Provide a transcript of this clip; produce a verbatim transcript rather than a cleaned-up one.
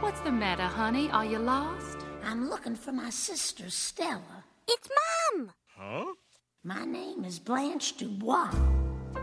What's the matter, honey? Are you lost? I'm looking for my sister, Stella. It's Mom! Huh? My name is Blanche Dubois.